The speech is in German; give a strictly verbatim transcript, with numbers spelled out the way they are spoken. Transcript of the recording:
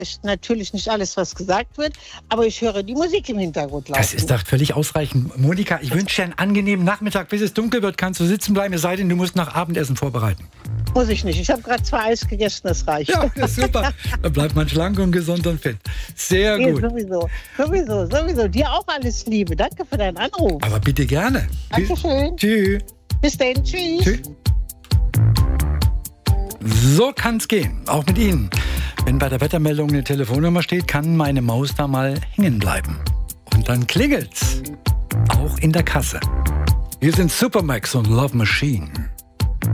ist natürlich nicht alles, was gesagt wird, aber ich höre die Musik im Hintergrund laufen. Das ist doch völlig ausreichend. Monika, ich wünsche dir einen angenehmen Nachmittag. Bis es dunkel wird, kannst du sitzen bleiben, es sei denn, du musst nach Abendessen vorbereiten. Muss ich nicht. Ich habe gerade zwei Eis gegessen, das reicht. Ja, das ist super. Dann bleibt man schlank und gesund und fit. Sehr Nee, gut. sowieso, sowieso, sowieso. Dir auch alles Liebe. Danke für deinen Anruf. Aber bitte gerne. Dankeschön. Tschüss. Bis dann. Tschüss. Tschüss. So kann's gehen, auch mit Ihnen. Wenn bei der Wettermeldung eine Telefonnummer steht, kann meine Maus da mal hängen bleiben. Und dann klingelt's. Auch in der Kasse. Wir sind Supermax und Love Machine.